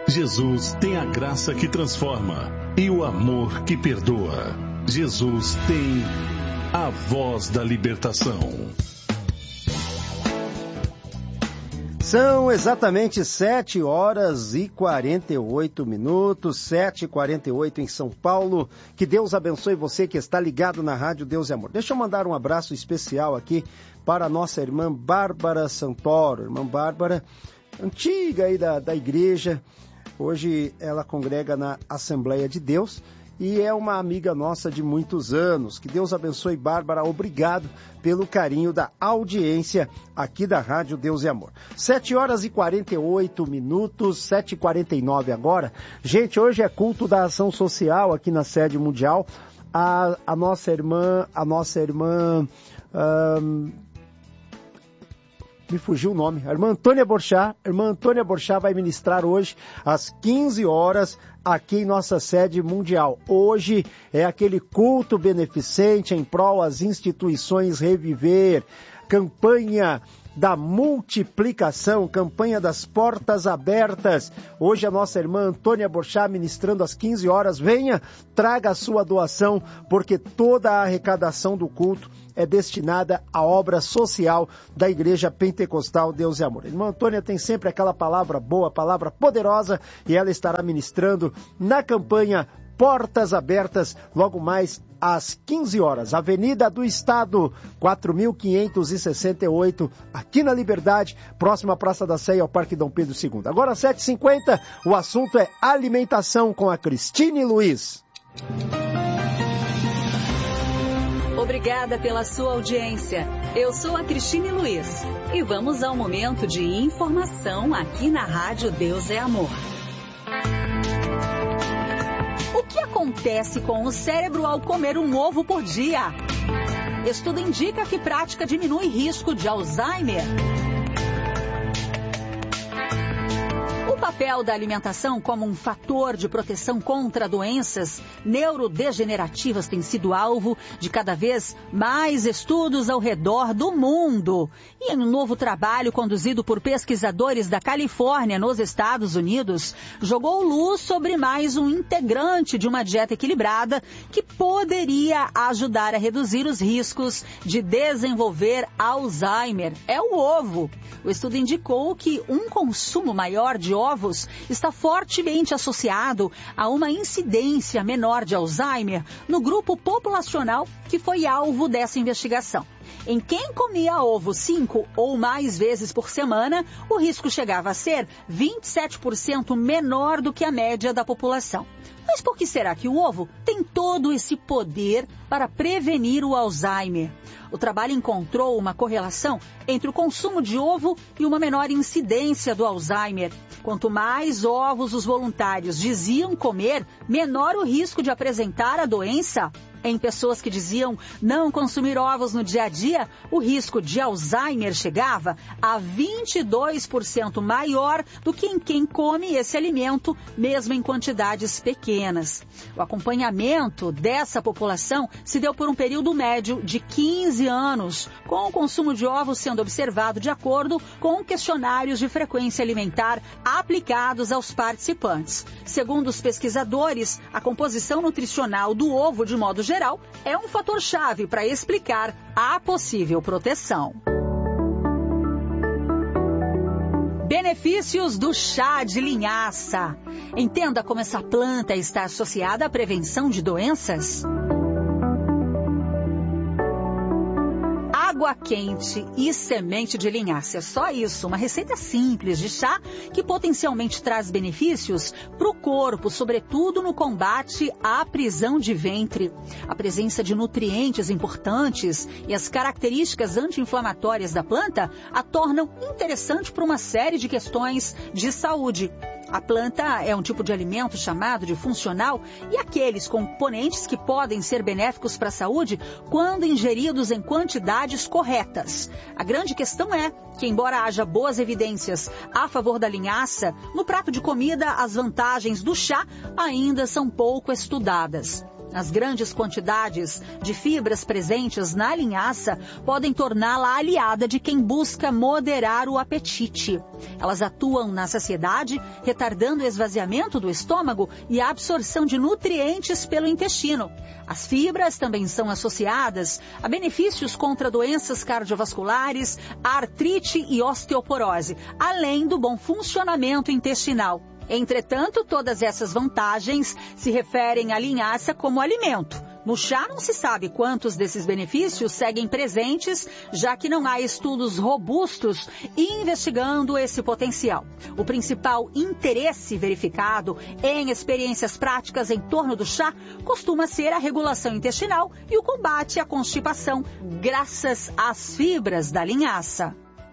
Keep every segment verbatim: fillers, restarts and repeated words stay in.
Jesus tem a graça que transforma e o amor que perdoa. Jesus tem a voz da libertação. São exatamente sete horas e quarenta e oito minutos, sete e quarenta e oito em São Paulo. Que Deus abençoe você que está ligado na Rádio Deus e Amor. Deixa eu mandar um abraço especial aqui para a nossa irmã Bárbara Santoro. Irmã Bárbara, antiga aí da, da igreja, hoje ela congrega na Assembleia de Deus e é uma amiga nossa de muitos anos. Que Deus abençoe, Bárbara. Obrigado pelo carinho da audiência aqui da Rádio Deus e Amor. sete horas e quarenta e oito minutos, sete e quarenta e nove agora. Gente, hoje é culto da ação social aqui na sede mundial. A, a nossa irmã, a nossa irmã... Hum, me fugiu o nome, a irmã Antônia Borchá, a irmã Antônia Borchá vai ministrar hoje às quinze horas aqui em nossa sede mundial. Hoje é aquele culto beneficente em prol às instituições Reviver, campanha da multiplicação, campanha das portas abertas. Hoje a nossa irmã Antônia Borchá ministrando às quinze horas. Venha, traga a sua doação, porque toda a arrecadação do culto é destinada à obra social da Igreja Pentecostal Deus e Amor. A irmã Antônia tem sempre aquela palavra boa, palavra poderosa, e ela estará ministrando na campanha Portas Abertas, logo mais às quinze horas. Avenida do Estado, quatro mil quinhentos e sessenta e oito, aqui na Liberdade, próxima à Praça da Sé, ao Parque Dom Pedro segundo. Agora, às sete e cinquenta, o assunto é alimentação com a Cristine Luiz. Obrigada pela sua audiência. Eu sou a Cristine Luiz e vamos ao momento de informação aqui na Rádio Deus é Amor. O que acontece com o cérebro ao comer um ovo por dia? Estudo indica que prática diminui risco de Alzheimer. O papel da alimentação como um fator de proteção contra doenças neurodegenerativas tem sido alvo de cada vez mais estudos ao redor do mundo. E em um novo trabalho conduzido por pesquisadores da Califórnia, nos Estados Unidos, jogou luz sobre mais um integrante de uma dieta equilibrada que poderia ajudar a reduzir os riscos de desenvolver Alzheimer. É o ovo. O estudo indicou que um consumo maior de ovos está fortemente associado a uma incidência menor de Alzheimer no grupo populacional que foi alvo dessa investigação. Em quem comia ovo cinco ou mais vezes por semana, o risco chegava a ser vinte e sete por cento menor do que a média da população. Mas por que será que o ovo tem todo esse poder para prevenir o Alzheimer? O trabalho encontrou uma correlação entre o consumo de ovo e uma menor incidência do Alzheimer. Quanto mais ovos os voluntários diziam comer, menor o risco de apresentar a doença. Em pessoas que diziam não consumir ovos no dia a dia, o risco de Alzheimer chegava a vinte e dois por cento maior do que em quem come esse alimento, mesmo em quantidades pequenas. O acompanhamento dessa população se deu por um período médio de quinze anos, com o consumo de ovos sendo observado de acordo com questionários de frequência alimentar aplicados aos participantes. Segundo os pesquisadores, a composição nutricional do ovo, de modo geral, é um fator-chave para explicar a possível proteção. Benefícios do chá de linhaça. Entenda como essa planta está associada à prevenção de doenças. Água quente e semente de linhaça. É só isso, uma receita simples de chá que potencialmente traz benefícios para o corpo, sobretudo no combate à prisão de ventre. A presença de nutrientes importantes e as características anti-inflamatórias da planta a tornam interessante para uma série de questões de saúde. A planta é um tipo de alimento chamado de funcional e aqueles componentes que podem ser benéficos para a saúde quando ingeridos em quantidades corretas. A grande questão é que, embora haja boas evidências a favor da linhaça, no prato de comida as vantagens do chá ainda são pouco estudadas. As grandes quantidades de fibras presentes na linhaça podem torná-la aliada de quem busca moderar o apetite. Elas atuam na saciedade, retardando o esvaziamento do estômago e a absorção de nutrientes pelo intestino. As fibras também são associadas a benefícios contra doenças cardiovasculares, artrite e osteoporose, além do bom funcionamento intestinal. Entretanto, todas essas vantagens se referem à linhaça como alimento. No chá não se sabe quantos desses benefícios seguem presentes, já que não há estudos robustos investigando esse potencial. O principal interesse verificado em experiências práticas em torno do chá costuma ser a regulação intestinal e o combate à constipação, graças às fibras da linhaça.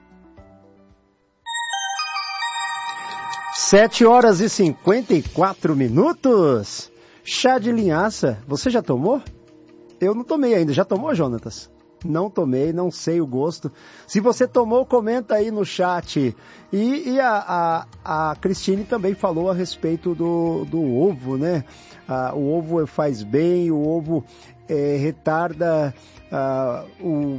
Sete horas e cinquenta e quatro minutos. Chá de linhaça, você já tomou? Eu não tomei ainda. Já tomou, Jonatas? Não tomei, não sei o gosto. Se você tomou, comenta aí no chat. E, e a, a, a Cristine também falou a respeito do, do ovo, né? Ah, o ovo faz bem, o ovo é, retarda ah, o,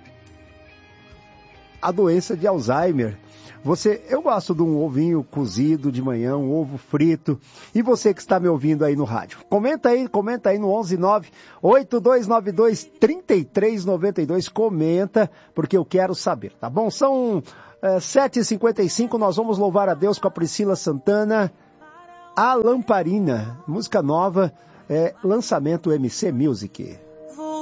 a doença de Alzheimer. Você, eu gosto de um ovinho cozido de manhã, um ovo frito. E você que está me ouvindo aí no rádio, comenta aí, comenta aí no onze nove oito dois nove dois três três nove dois. Comenta, porque eu quero saber, tá bom? São é, sete e cinquenta e cinco, nós vamos louvar a Deus com a Priscila Santana, A Lamparina, música nova, é, lançamento M C Music.